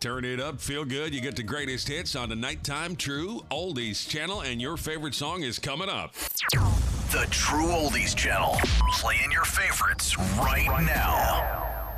Turn it up, feel good. You get the greatest hits on the Nighttime True Oldies channel, and your favorite song is coming up. The True Oldies channel. Playing your favorites right now.